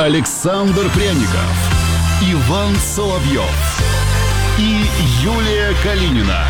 Александр Пряников, Иван Соловьев и Юлия Калинина.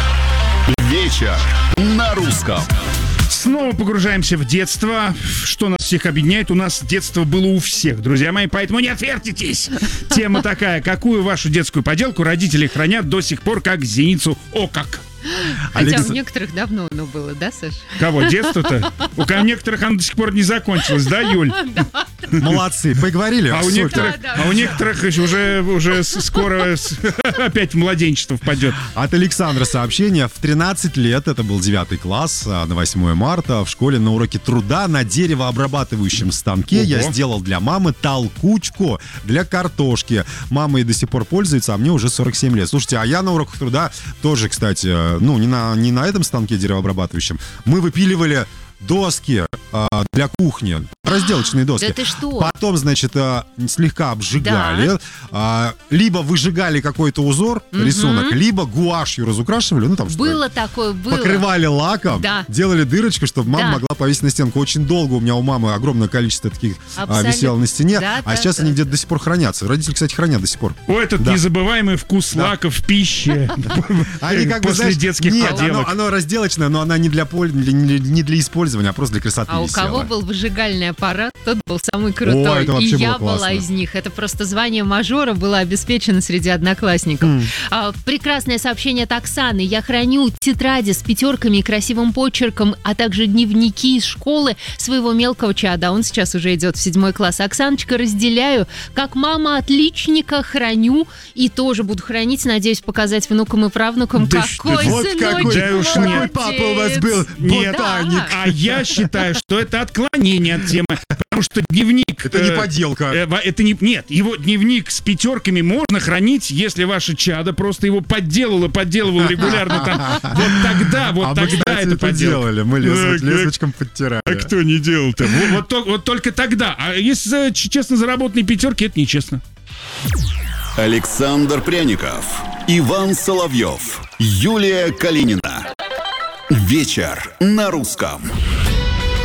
Вечер на русском. Снова погружаемся в детство. Что нас всех объединяет? У нас детство было у всех, друзья мои, поэтому не отвертитесь. Тема такая: какую вашу детскую поделку родители хранят до сих пор как зеницу ока? Хотя у некоторых давно оно было, да, Саш? Кого, детство-то? У некоторых оно до сих пор не закончилось, да, Юль? Молодцы, поговорили. А у некоторых уже скоро опять в младенчество впадет. От Александра сообщение. В 13 лет, это был 9 класс, на 8 марта, в школе на уроке труда на деревообрабатывающем станке я сделал для мамы толкучку для картошки. Мама и до сих пор пользуется, а мне уже 47 лет. Слушайте, а я на уроках труда тоже, кстати, не на этом станке деревообрабатывающем. Мы выпиливали доски для кухни, разделочные доски. Да ты что? Потом, значит, слегка обжигали, либо выжигали какой-то узор, рисунок, либо гуашью разукрашивали, было такое, было. Покрывали лаком, делали дырочку, чтобы мама могла повесить на стенку. Очень долго у меня у мамы огромное количество таких висело на стене, сейчас они где-то до сих пор хранятся. Родители, кстати, хранят до сих пор. Этот незабываемый вкус лака в пище после детских поделок. Оно разделочное, но она не для использования, а просто для красоты у висела. кого был выжигальный аппарат, тот был самый крутой. Это и я была была из них. Это просто звание мажора было обеспечено среди одноклассников. Прекрасное сообщение от Оксаны. Я храню тетради с пятерками и красивым почерком, а также дневники из школы своего мелкого чада. Он сейчас уже идет в 7 класс. Оксаночка, разделяю. Как мама отличника храню и тоже буду хранить. Надеюсь, показать внукам и правнукам, какой сыночек. Какой папа у вас был ботаник. А я считаю, что это отклонение от темы, потому что дневник... Это не поделка. Нет, его дневник с пятерками можно хранить, если ваше чадо просто его подделывало регулярно там. Вот тогда это поделали. Мы лесочком подтирали. А кто не делал-то? Вот только тогда. А если честно заработанные пятерки, это нечестно. Александр Пряников, Иван Соловьев, Юлия Калинина. Вечер на русском.